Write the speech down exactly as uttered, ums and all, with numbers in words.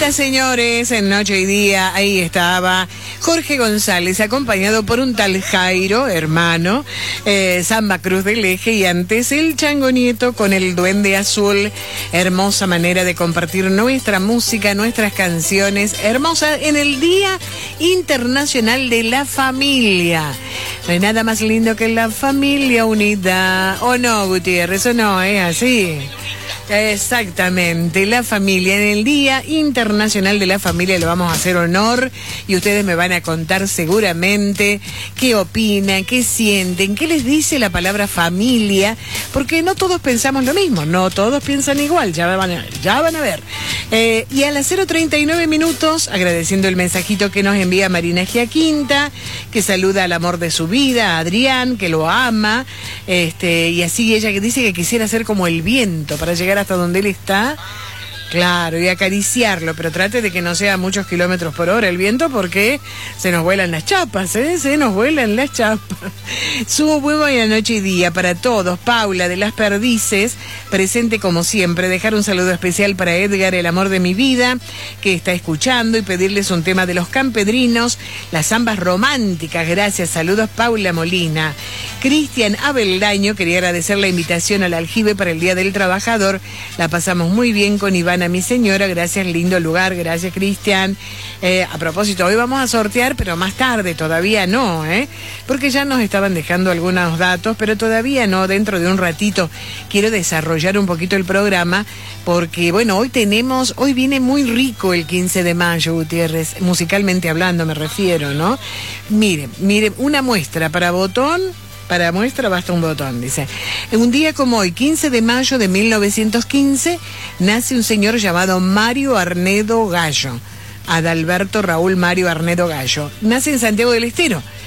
Señoritas, señores, en Noche y Día, ahí estaba Jorge González, acompañado por un tal Jairo, hermano, eh, Samba Cruz del Eje, y antes el Chango Nieto con el Duende Azul. Hermosa manera de compartir nuestra música, nuestras canciones, hermosa en el Día Internacional de la Familia. No hay nada más lindo que la familia unida. ¿O no, Gutiérrez? ¿O no? ¿Es así? Exactamente, la familia. En el Día Internacional de la Familia le vamos a hacer honor y ustedes me van a contar seguramente qué opinan, qué sienten, qué les dice la palabra familia, porque no todos pensamos lo mismo, no todos piensan igual, ya van a ver, ya van a ver. Eh, y a las cero treinta y nueve minutos, agradeciendo el mensajito que nos envía Marina Giaquinta, que saluda al amor de su vida, a Adrián, que lo ama, este, y así ella que dice que quisiera ser como el viento para llegar hasta donde él está, claro, y acariciarlo, pero trate de que no sea muchos kilómetros por hora el viento, porque se nos vuelan las chapas, ¿eh? Se nos vuelan las chapas. Subo huevo y a Noche y Día para todos. Paula de Las Perdices, presente como siempre. Dejar un saludo especial para Edgar, el amor de mi vida, que está escuchando, y pedirles un tema de Los Campedrinos, las zambas románticas. Gracias, saludos Paula Molina. Cristian Abeldaño, quería agradecer la invitación al aljibe para el Día del Trabajador. La pasamos muy bien con Ivana, mi señora. Gracias, lindo lugar. Gracias, Cristian. Eh, a propósito, hoy vamos a sortear, pero más tarde, todavía no, ¿eh? Porque ya nos estaban dejando algunos datos, pero todavía no. Dentro de un ratito quiero desarrollar un poquito el programa, porque, bueno, hoy tenemos, hoy viene muy rico el quince de mayo, Gutiérrez, musicalmente hablando me refiero, ¿no? Mire, mire, una muestra para botón. Para muestra basta un botón, dice. Un día como hoy, quince de mayo de mil novecientos quince, nace un señor llamado Mario Arnedo Gallo. Adalberto Raúl Mario Arnedo Gallo. Nace en Santiago del Estero.